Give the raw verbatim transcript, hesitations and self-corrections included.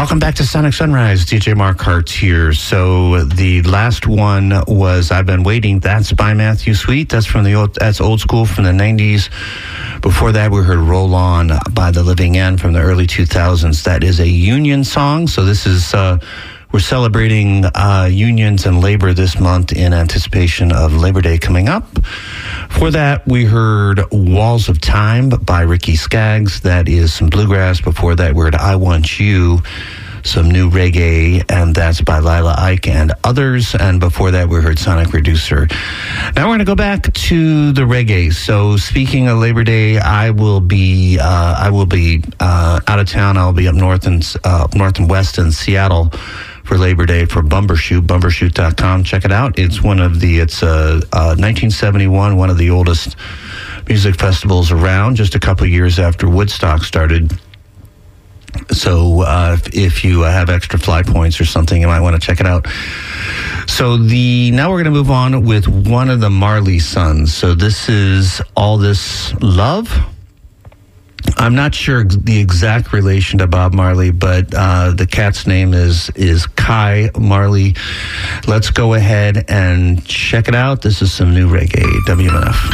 Welcome back to Sonic Sunrise. D J Mark Hart here. So the last one was I've Been Waiting. That's by Matthew Sweet. That's from the old, that's old school from the nineties. Before that, we heard Roll On by The Living End from the early two thousands. That is a union song. So this is, uh, we're celebrating uh, unions and labor this month in anticipation of Labor Day coming up. For that, we heard Walls of Time by Ricky Skaggs. That is some bluegrass. Before that, we heard I Want You, some new reggae, and that's by Lila Ike and others. And before that, we heard Sonic Reducer. Now we're going to go back to the reggae. So speaking of Labor Day, I will be uh, I will be uh, out of town. I'll be up north and uh, north and west in Seattle for Labor Day for Bumbershoot, bumbershoot dot com. Check it out. It's one of the, it's uh, uh, nineteen seventy-one, one of the oldest music festivals around, just a couple years after Woodstock started. So uh, if, if you have extra fly points or something, you might want to check it out. So the now we're going to move on with one of the Marley Sons. So this is All This Love. I'm not sure the exact relation to Bob Marley, but uh, the cat's name is is Kai Marley. Let's go ahead and check it out. This is some new reggae, W M F.